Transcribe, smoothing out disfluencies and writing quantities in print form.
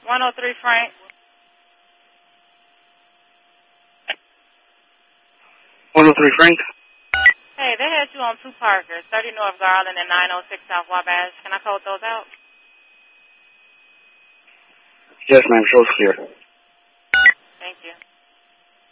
103 Frank. 103 Frank? Hey, they had you on 2 Parkers, 30 North Garland and 906 South Wabash. Can I code those out? Yes, ma'am. Show's clear.